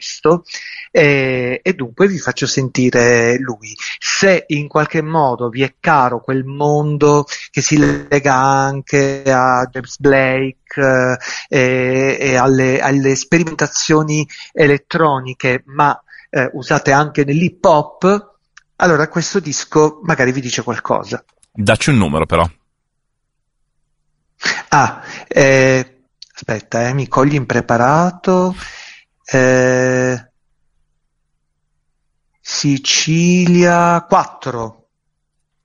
questo, e dunque vi faccio sentire lui. Se in qualche modo vi è caro quel mondo che si lega anche a James Blake, e alle sperimentazioni elettroniche, ma usate anche nell'hip hop, allora questo disco magari vi dice qualcosa. Dacci un numero però. Ah, aspetta, mi cogli impreparato. Eh, Sicilia 4.